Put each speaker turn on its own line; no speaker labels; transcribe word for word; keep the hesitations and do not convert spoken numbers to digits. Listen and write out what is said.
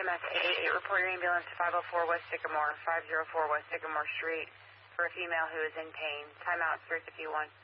M S eight eight eight, report your ambulance to five oh four West Sycamore, five oh four West Sycamore Street for a female who is in pain. Timeout three fifty-one.